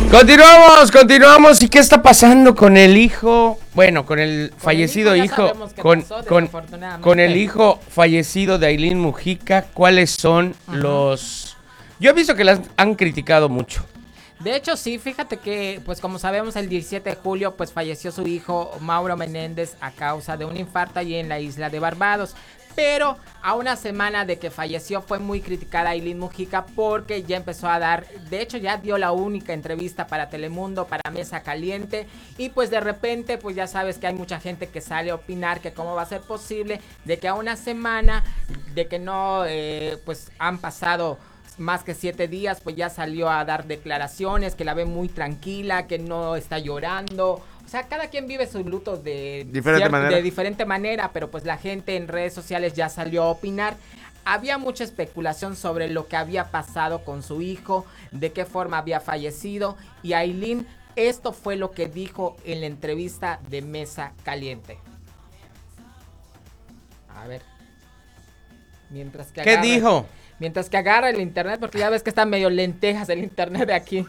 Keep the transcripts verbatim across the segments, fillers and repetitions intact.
Continuamos, continuamos. ¿Y qué está pasando con el hijo? Bueno, con el Con fallecido el hijo, ya hijo, sabemos qué con, pasó, con, desafortunadamente. con el hijo fallecido de Aylin Mujica. ¿Cuáles son Ajá. los...? Yo he visto que las han criticado mucho. De hecho, sí, fíjate que, pues como sabemos, el diecisiete de julio, pues falleció su hijo Mauro Menéndez a causa de un infarto allí en la isla de Barbados. Pero a una semana de que falleció fue muy criticada Aylin Mujica porque ya empezó a dar, de hecho ya dio la única entrevista para Telemundo, para Mesa Caliente, y pues de repente pues ya sabes que hay mucha gente que sale a opinar que cómo va a ser posible de que a una semana de que no, eh, pues han pasado más que siete días, pues ya salió a dar declaraciones, que la ve muy tranquila, que no está llorando. O sea, cada quien vive sus lutos de Diferente cier- manera. de diferente manera, pero pues la gente en redes sociales ya salió a opinar. Había mucha especulación sobre lo que había pasado con su hijo, de qué forma había fallecido, y Aylin, esto fue lo que dijo en la entrevista de Mesa Caliente. A ver. Mientras que ¿Qué agarra- dijo? Mientras que agarra el internet, porque ya ves que está medio lentejas el internet de aquí.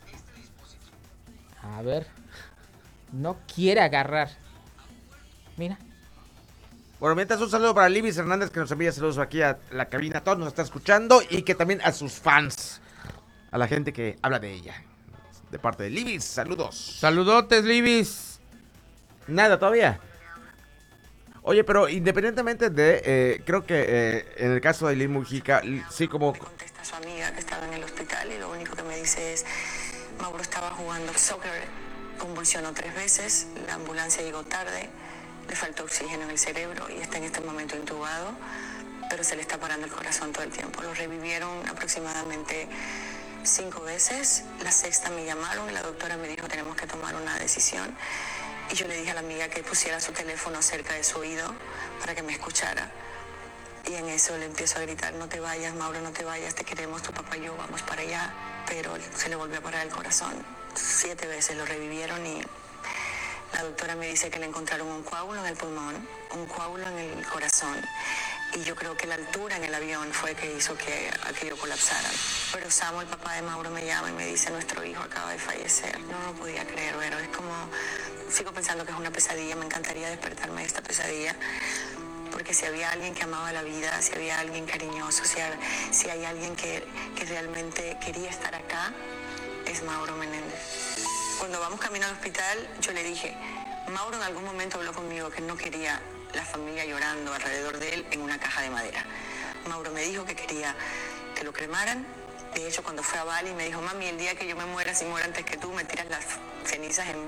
A ver. No quiere agarrar. Mira. Bueno, mientras un saludo para Libis Hernández, que nos envía saludos aquí a la cabina, a todos nos está escuchando, y que también a sus fans, a la gente que habla de ella. De parte de Libis, saludos. Saludotes, Libis. Nada todavía. Oye, pero independientemente de, eh, creo que eh, en el caso de Aylin Mujica, l- sí como... Me contesta su amiga que estaba en el hospital y lo único que me dice es: Mauro estaba jugando soccer, convulsionó tres veces, la ambulancia llegó tarde, le faltó oxígeno en el cerebro y está en este momento intubado, pero se le está parando el corazón todo el tiempo. Lo revivieron aproximadamente cinco veces, la sexta me llamaron y la doctora me dijo: tenemos que tomar una decisión. Y yo le dije a la amiga que pusiera su teléfono cerca de su oído para que me escuchara. Y en eso le empiezo a gritar: no te vayas, Mauro, no te vayas, te queremos, tu papá y yo vamos para allá. Pero se le volvió a parar el corazón. Siete veces lo revivieron y la doctora me dice que le encontraron un coágulo en el pulmón, un coágulo en el corazón. Y yo creo que la altura en el avión fue que hizo que aquello colapsara. Pero Samo, el papá de Mauro, me llama y me dice: nuestro hijo acaba de fallecer. No lo podía creer, pero es como... Sigo pensando que es una pesadilla, me encantaría despertarme de esta pesadilla. Porque si había alguien que amaba la vida, si había alguien cariñoso, si hay, si hay alguien que, que realmente quería estar acá, es Mauro Menéndez. Cuando vamos camino al hospital, yo le dije: Mauro en algún momento habló conmigo que no quería la familia llorando alrededor de él en una caja de madera. Mauro me dijo que quería que lo cremaran. De hecho, cuando fue a Bali me dijo: mami, el día que yo me muera, si muero antes que tú, me tiras las cenizas en